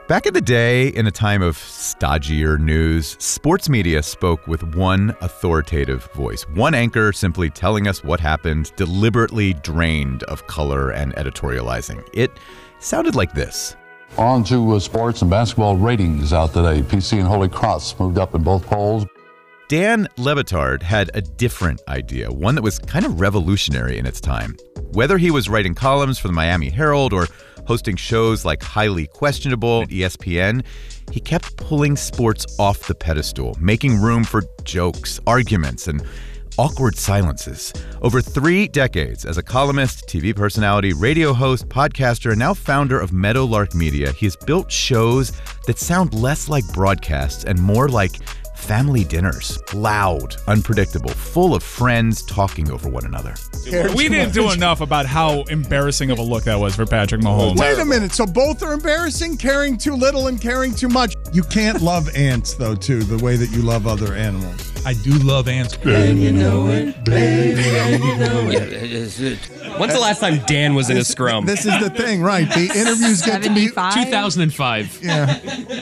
Back in the day, in a time of stodgier news, sports media spoke with one authoritative voice. One anchor simply telling us what happened, deliberately drained of color and editorializing. It sounded like this. On to sports and basketball ratings out today. PC and Holy Cross moved up in both polls. Dan Le Batard had a different idea, one that was kind of revolutionary in its time. Whether he was writing columns for the Miami Herald or hosting shows like Highly Questionable at ESPN, he kept pulling sports off the pedestal, making room for jokes, arguments, and awkward silences. Over 3 decades as a columnist, TV personality, radio host, podcaster, and now founder of Meadowlark Media, he has built shows that sound less like broadcasts and more like family dinners. Loud, unpredictable, full of friends talking over one another. We didn't do enough about how embarrassing of a look that was for Patrick Mahomes. Wait a minute. So both are embarrassing? Caring too little and caring too much. You can't love ants, though, too, the way that you love other animals. I do love ants. And you know it, baby, and you know it. When's the last time Dan was in a scrum? This is the thing, right? The interviews get to be... 2005. Yeah.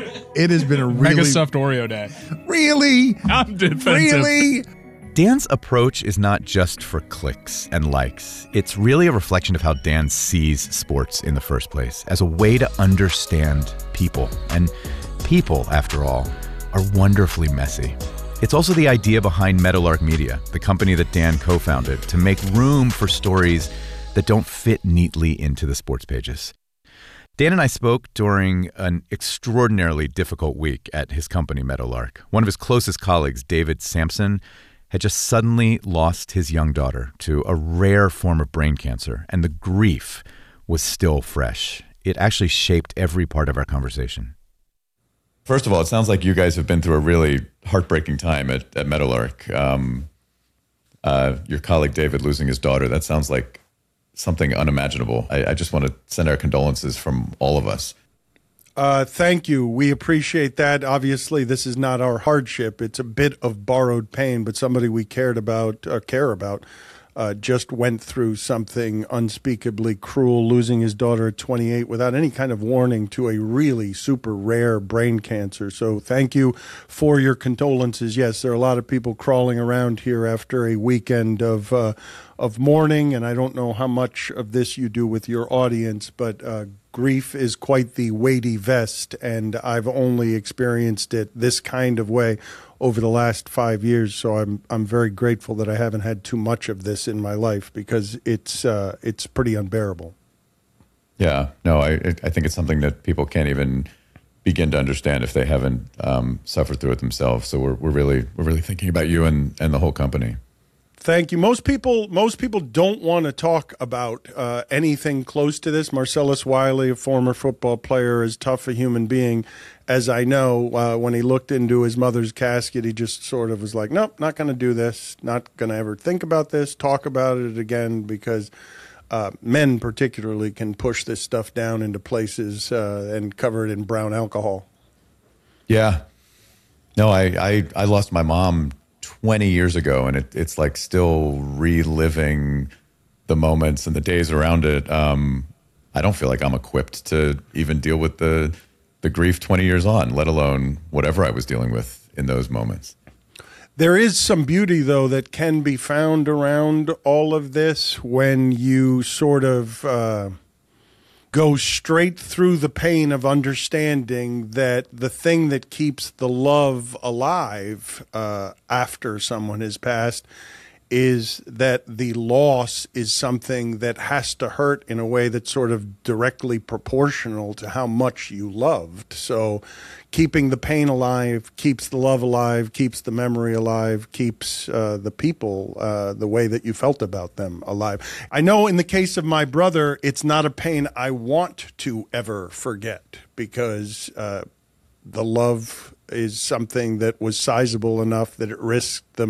It has been a really... Mega stuffed Oreo day. Really? I'm defensive. Really? Dan's approach is not just for clicks and likes. It's really a reflection of how Dan sees sports in the first place, as a way to understand people. And people, after all, are wonderfully messy. It's also the idea behind Meadowlark Media, the company that Dan co-founded, to make room for stories that don't fit neatly into the sports pages. Dan and I spoke during an extraordinarily difficult week at his company, Meadowlark. One of his closest colleagues, David Sampson, had just suddenly lost his young daughter to a rare form of brain cancer, and the grief was still fresh. It actually shaped every part of our conversation. First of all, it sounds like you guys have been through a really heartbreaking time at Meadowlark. Your colleague David losing his daughter, that sounds like something unimaginable. I just want to send our condolences from all of us. Thank you. We appreciate that. Obviously, this is not our hardship. It's a bit of borrowed pain, but somebody we care about, just went through something unspeakably cruel, losing his daughter at 28 without any kind of warning to a really super rare brain cancer. So thank you for your condolences. Yes, there are a lot of people crawling around here after a weekend of mourning, and I don't know how much of this you do with your audience, but grief is quite the weighty vest, and I've only experienced it this kind of way over the last 5 years. So I'm very grateful that I haven't had too much of this in my life, because it's pretty unbearable. Yeah, no, I think it's something that people can't even begin to understand if they haven't suffered through it themselves. So we're really thinking about you and the whole company. Thank you. Most people don't want to talk about anything close to this. Marcellus Wiley, a former football player, as tough a human being as I know, when he looked into his mother's casket, he just sort of was like, nope, not going to do this, not going to ever think about this, talk about it again, because men particularly can push this stuff down into places and cover it in brown alcohol. Yeah. No, I lost my mom 20 years ago, and it's like still reliving the moments and the days around it. I don't feel like I'm equipped to even deal with the grief 20 years on, let alone whatever I was dealing with in those moments. There is some beauty, though, that can be found around all of this when you sort of go straight through the pain of understanding that the thing that keeps the love alive after someone has passed is that the loss is something that has to hurt in a way that's sort of directly proportional to how much you loved. So keeping the pain alive keeps the love alive, keeps the memory alive, keeps the people, the way that you felt about them, alive. I know in the case of my brother, it's not a pain I want to ever forget, because the love is something that was sizable enough that it risked the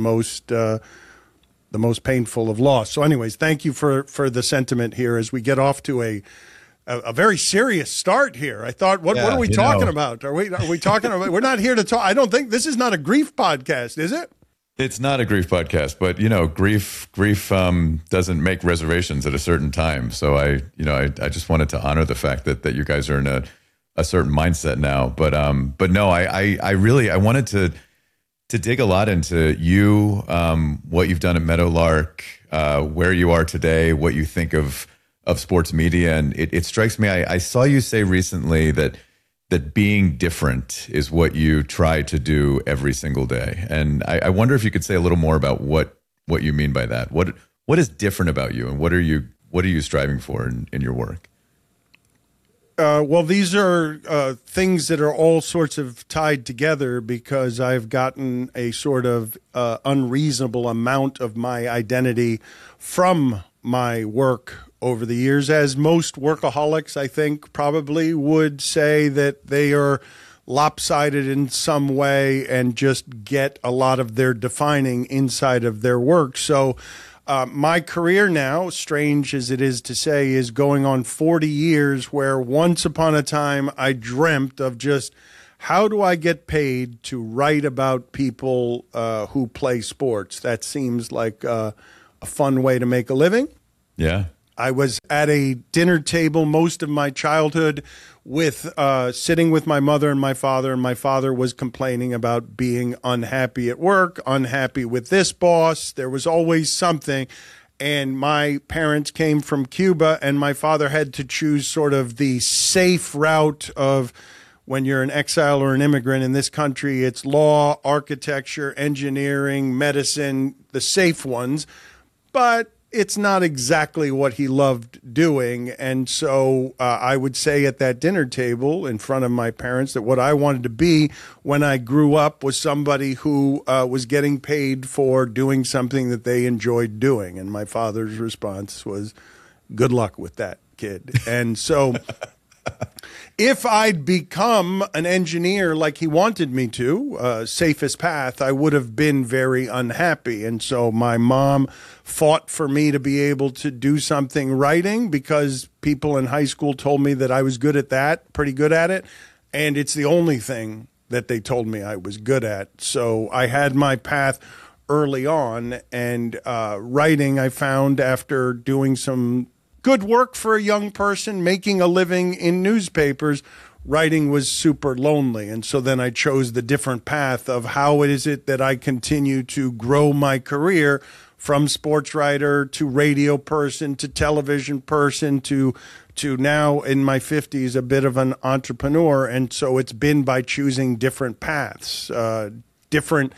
most painful of loss. So anyways, thank you for the sentiment here as we get off to a very serious start here. I thought, what are we talking about? Are we talking about, we're not here to talk. I don't think this is not a grief podcast, is it? It's not a grief podcast, but grief doesn't make reservations at a certain time. So I just wanted to honor the fact that you guys are in a certain mindset now. But no, I really wanted to dig a lot into you, what you've done at Meadowlark, where you are today, what you think of sports media. And it strikes me, I saw you say recently that being different is what you try to do every single day. And I wonder if you could say a little more about what you mean by that. What is different about you, and what are you striving for in your work? Well, these are things that are all sorts of tied together because I've gotten a sort of unreasonable amount of my identity from my work over the years, as most workaholics, I think, probably would say that they are lopsided in some way and just get a lot of their defining inside of their work. So my career now, strange as it is to say, is going on 40 years, where once upon a time I dreamt of just how do I get paid to write about people who play sports? That seems like a fun way to make a living. Yeah. I was at a dinner table most of my childhood with sitting with my mother and my father was complaining about being unhappy at work, unhappy with this boss. There was always something. And my parents came from Cuba, and my father had to choose sort of the safe route of, when you're an exile or an immigrant in this country, it's law, architecture, engineering, medicine, the safe ones. But it's not exactly what he loved doing. And so I would say at that dinner table in front of my parents that what I wanted to be when I grew up was somebody who was getting paid for doing something that they enjoyed doing. And my father's response was, good luck with that, kid. And so if I'd become an engineer like he wanted me to, safest path, I would have been very unhappy. And so my mom fought for me to be able to do something writing because people in high school told me that I was good at that, pretty good at it. And it's the only thing that they told me I was good at. So I had my path early on, and writing I found after doing some good work for a young person, making a living in newspapers, writing was super lonely. And so then I chose the different path of how is it that I continue to grow my career from sports writer to radio person to television person to now in my 50s, a bit of an entrepreneur. And so it's been by choosing different paths, different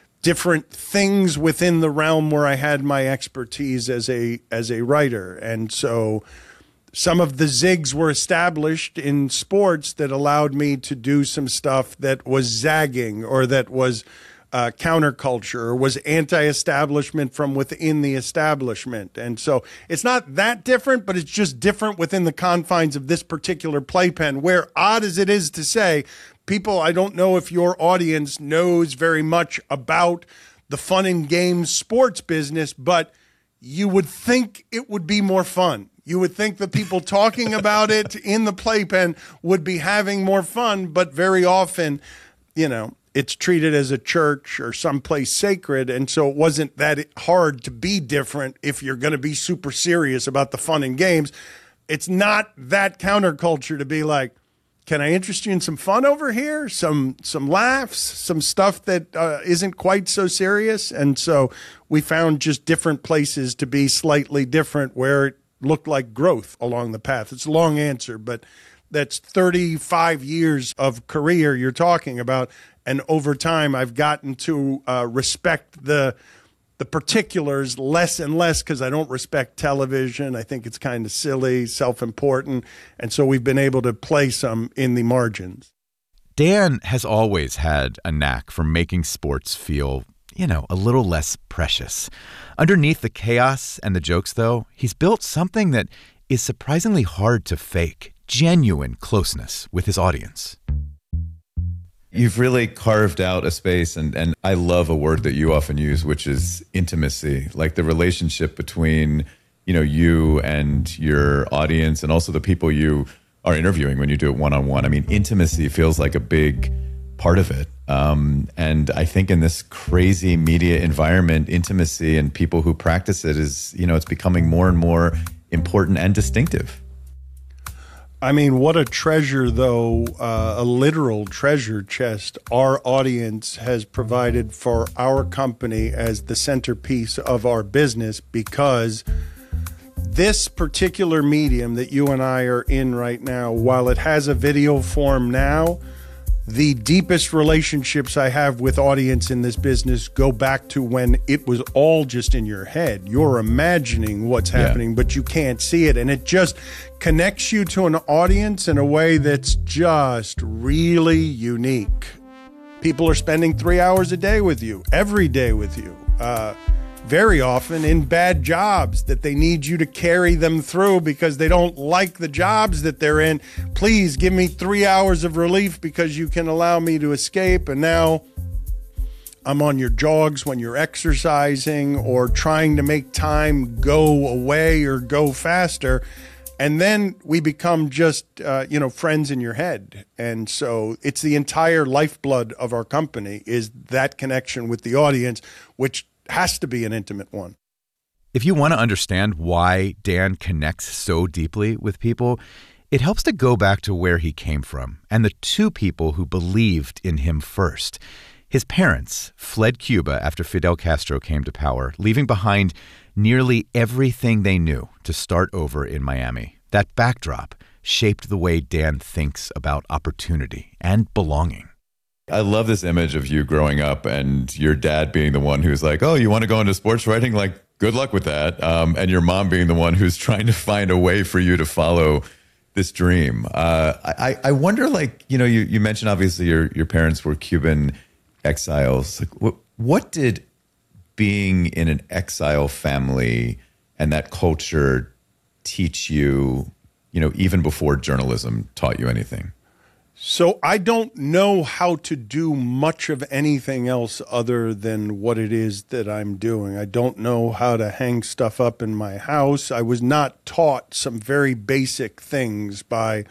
things within the realm where I had my expertise as a writer. And so some of the zigs were established in sports that allowed me to do some stuff that was zagging or that was counterculture or was anti-establishment from within the establishment. And so it's not that different, but it's just different within the confines of this particular playpen, where, odd as it is to say, people, I don't know if your audience knows very much about the fun and games sports business, but you would think it would be more fun. You would think the people talking about it in the playpen would be having more fun, but very often, it's treated as a church or someplace sacred. And so it wasn't that hard to be different if you're going to be super serious about the fun and games. It's not that counterculture to be like, can I interest you in some fun over here? Some laughs, some stuff that isn't quite so serious. And so we found just different places to be slightly different where it looked like growth along the path. It's a long answer, but that's 35 years of career you're talking about. And over time, I've gotten to respect the particulars less and less because I don't respect television. I think it's kind of silly, self-important. And so we've been able to play some in the margins. Dan has always had a knack for making sports feel, a little less precious. Underneath the chaos and the jokes, though, he's built something that is surprisingly hard to fake, genuine closeness with his audience. You've really carved out a space, and I love a word that you often use, which is intimacy, like the relationship between, you and your audience and also the people you are interviewing when you do it one-on-one. I mean, intimacy feels like a big part of it. And I think in this crazy media environment, intimacy and people who practice it is, it's becoming more and more important and distinctive. I mean, what a treasure, though, a literal treasure chest our audience has provided for our company as the centerpiece of our business, because this particular medium that you and I are in right now, while it has a video form now, the deepest relationships I have with audience in this business go back to when it was all just in your head. You're imagining what's happening, but you can't see it. And it just connects you to an audience in a way that's just really unique. People are spending 3 hours a day with you, every day with you. Very often in bad jobs that they need you to carry them through because they don't like the jobs that they're in. Please give me 3 hours of relief because you can allow me to escape. And now I'm on your jogs when you're exercising or trying to make time go away or go faster. And then we become just, friends in your head. And so it's the entire lifeblood of our company is that connection with the audience, which has to be an intimate one. If you want to understand why Dan connects so deeply with people, it helps to go back to where he came from and the two people who believed in him first. His parents fled Cuba after Fidel Castro came to power, leaving behind nearly everything they knew to start over in Miami. That backdrop shaped the way Dan thinks about opportunity and belonging. I love this image of you growing up and your dad being the one who's like, oh, you want to go into sports writing? Like, good luck with that. And your mom being the one who's trying to find a way for you to follow this dream. I wonder, you mentioned obviously your parents were Cuban exiles. Like, what did being in an exile family and that culture teach you, even before journalism taught you anything? So I don't know how to do much of anything else other than what it is that I'm doing. I don't know how to hang stuff up in my house. I was not taught some very basic things by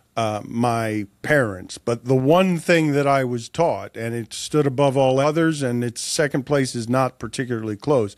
my parents. But the one thing that I was taught, and it stood above all others, and its second place is not particularly close,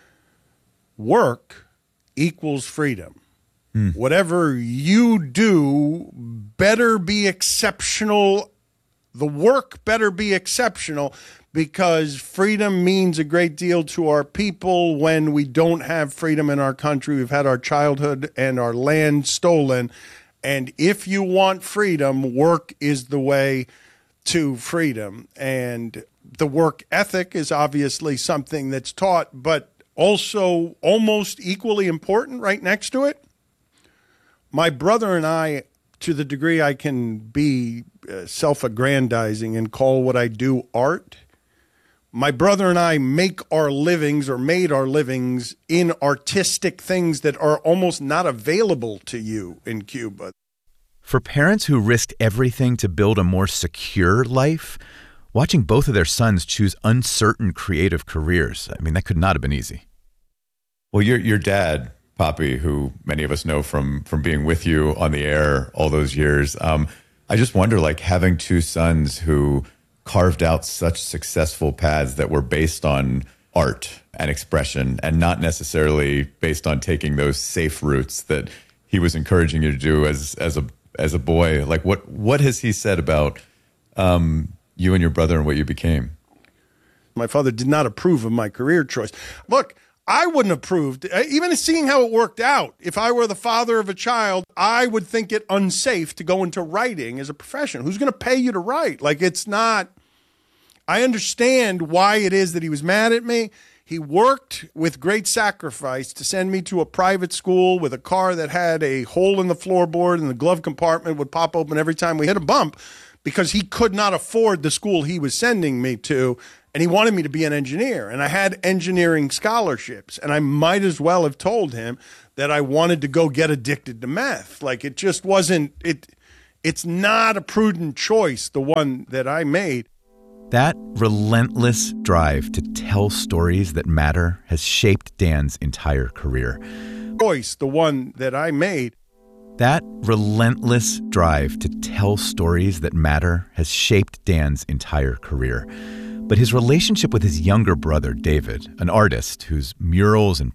work equals freedom. Whatever you do better be exceptional. The work better be exceptional, because freedom means a great deal to our people. When we don't have freedom in our country, we've had our childhood and our land stolen. And if you want freedom, work is the way to freedom. And the work ethic is obviously something that's taught, but also almost equally important right next to it. My brother and I, to the degree I can be self-aggrandizing and call what I do art, my brother and I make our livings or made our livings in artistic things that are almost not available to you in Cuba. For parents who risked everything to build a more secure life, watching both of their sons choose uncertain creative careers, that could not have been easy. Well, your dad, Poppy, who many of us know from being with you on the air all those years. I just wonder, having two sons who carved out such successful paths that were based on art and expression and not necessarily based on taking those safe routes that he was encouraging you to do as a boy. What has he said about you and your brother and what you became? My father did not approve of my career choice. Look, I wouldn't have approved, even seeing how it worked out. If I were the father of a child, I would think it unsafe to go into writing as a profession. Who's going to pay you to write? It's not. I understand why it is that he was mad at me. He worked with great sacrifice to send me to a private school with a car that had a hole in the floorboard and the glove compartment would pop open every time we hit a bump, because he could not afford the school he was sending me to. And he wanted me to be an engineer, and I had engineering scholarships, and I might as well have told him that I wanted to go get addicted to meth. It just wasn't, it's not a prudent choice, the one that I made. That relentless drive to tell stories that matter has shaped Dan's entire career. Choice, the one that I made. That relentless drive to tell stories that matter has shaped Dan's entire career. But his relationship with his younger brother, David, an artist whose murals and